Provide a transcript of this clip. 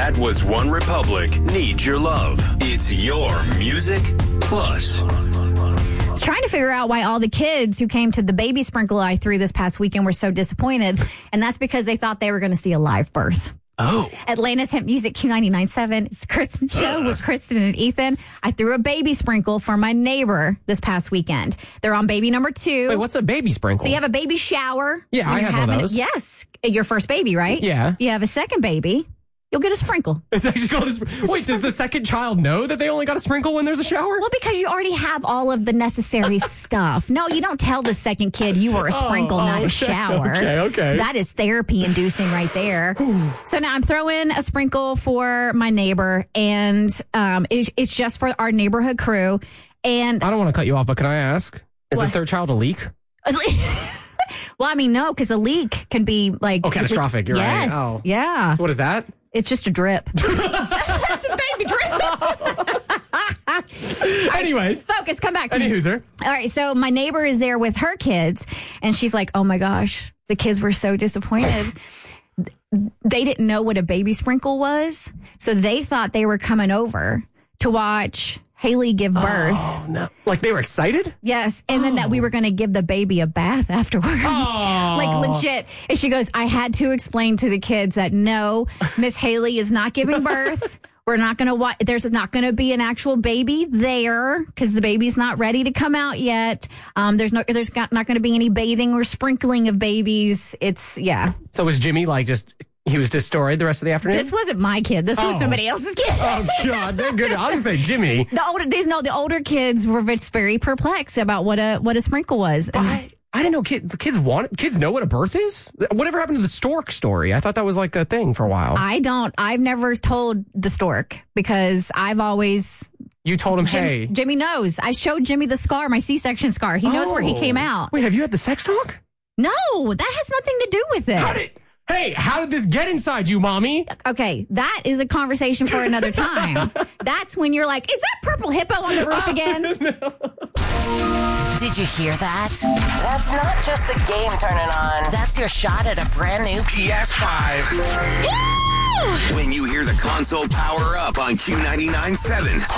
That Was One Republic needs your love. It's your Music Plus. I was trying to figure out why all the kids who came to the baby sprinkle I threw this past weekend were so disappointed. And that's because they thought they were going to see a live birth. Oh. Atlanta's Hemp Music Q99.7. It's Kristen Show with Kristen and Ethan. I threw a baby sprinkle for my neighbor this past weekend. They're on baby number 2. Wait, what's a baby sprinkle? So you have a baby shower. Yeah, I have one of those. Yes. Your first baby, right? Yeah. You have a second baby. You'll get a sprinkle. It's actually called Wait, does the second child know that they only got a sprinkle when there's a shower? Well, because you already have all of the necessary stuff. No, you don't tell the second kid you were a sprinkle, not a shower. Okay. That is therapy inducing right there. So now I'm throwing a sprinkle for my neighbor, and it's just for our neighborhood crew. And I don't want to cut you off, but can I ask, is What? the third child a leak? well, I mean, no, because a leak can be like... Oh, catastrophic. You're right. Yes. Oh. Yeah. So what is that? It's just a drip. That's a baby drip. Anyways. Focus, come back to me. Any hooser. All right, so my neighbor is there with her kids, and she's like, oh my gosh, the kids were so disappointed. They didn't know what a baby sprinkle was, so they thought they were coming over to watch Haley give birth. Oh, no. Like they were excited? Yes, and then that we were going to give the baby a bath afterwards. Like legit. And she goes, I had to explain to the kids that no, Miss Haley is not giving birth. We're not going to watch. There's not going to be an actual baby there because the baby's not ready to come out yet. There's not going to be any bathing or sprinkling of babies. Yeah. So was Jimmy he was destroyed the rest of the afternoon? This wasn't my kid. This was somebody else's kid. Oh, God. They're good. I was going to say Jimmy. The older kids were just very perplexed about what a sprinkle was. I didn't know kids know what a birth is? Whatever happened to the stork story? I thought that was like a thing for a while. I've never told the stork because I've always... You told him, hey. Jimmy knows. I showed Jimmy the scar, my C-section scar. He knows where he came out. Wait, have you had the sex talk? No, that has nothing to do with it. How did this get inside you, mommy? Okay, that is a conversation for another time. That's when you're like, is that purple hippo on the roof again? No. Did you hear that? That's not just a game turning on. That's your shot at a brand new PS5. When you hear the console power up on Q99.7.